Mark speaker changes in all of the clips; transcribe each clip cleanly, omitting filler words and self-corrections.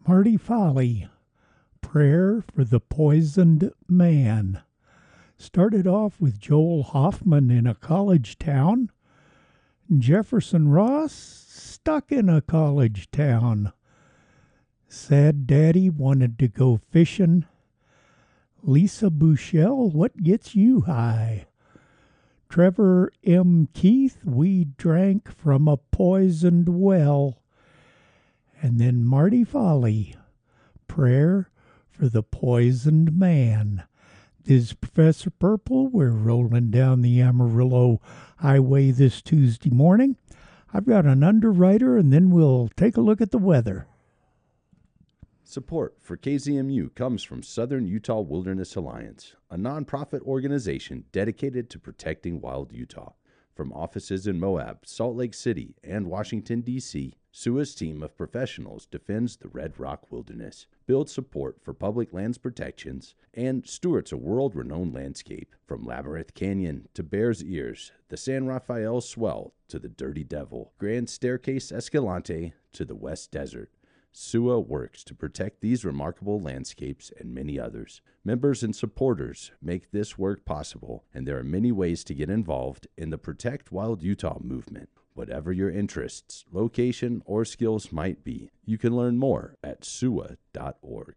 Speaker 1: Marty Foley, Prayer for the Poisoned Man. Started off with Joel Hoffman in a college town. Jefferson Ross stuck in a college town. Sad Daddy wanted to go fishing. Lisa Bouchel, what gets you high? Trevor M. Keith, we drank from a poisoned well. And then Marty Foley, Prayer for the Poisoned Man. This is Professor Purple. We're rolling down the Amarillo Highway this Tuesday morning. I've got an underwriter, and then we'll take a look at the weather.
Speaker 2: Support for KZMU comes from Southern Utah Wilderness Alliance, a nonprofit organization dedicated to protecting wild Utah. From offices in Moab, Salt Lake City, and Washington, D.C., SUA's team of professionals defends the Red Rock Wilderness, builds support for public lands protections, and stewards a world-renowned landscape. From Labyrinth Canyon to Bears Ears, the San Rafael Swell to the Dirty Devil, Grand Staircase Escalante to the West Desert, SUA works to protect these remarkable landscapes and many others. Members and supporters make this work possible, and there are many ways to get involved in the Protect Wild Utah movement. Whatever your interests, location, or skills might be, you can learn more at SUA.org.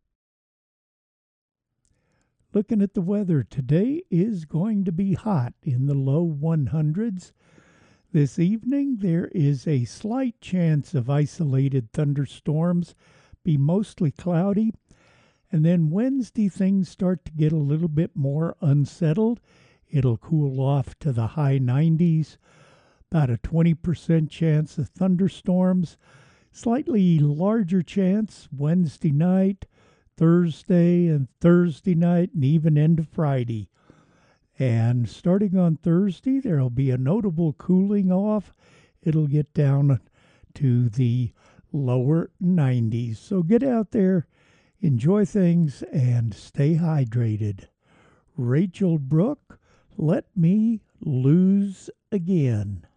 Speaker 1: Looking at the weather, today is going to be hot in the low 100s. This evening, there is a slight chance of isolated thunderstorms, be mostly cloudy. And then Wednesday, things start to get a little bit more unsettled. It'll cool off to the high 90s, about a 20% chance of thunderstorms, slightly larger chance Wednesday night, Thursday and Thursday night, and even into Friday. And starting on Thursday, there'll be a notable cooling off. It'll get down to the lower 90s. So get out there, enjoy things, and stay hydrated. Rachel Brooke, Let Me Lose Again.